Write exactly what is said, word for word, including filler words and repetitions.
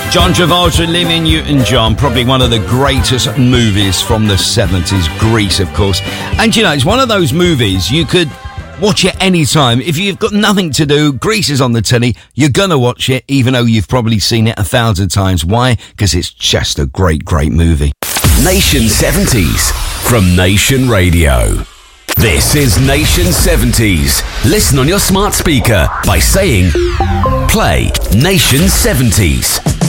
John Travolta, Olivia Newton-John, probably one of the greatest movies from the seventies, Grease, of course. And, you know, it's one of those movies you could watch it any time. If you've got nothing to do, Grease is on the telly, you're going to watch it, even though you've probably seen it a thousand times. Why? Because it's just a great, great movie. Nation seventies from Nation Radio. This is Nation seventies. Listen on your smart speaker by saying, play Nation seventies.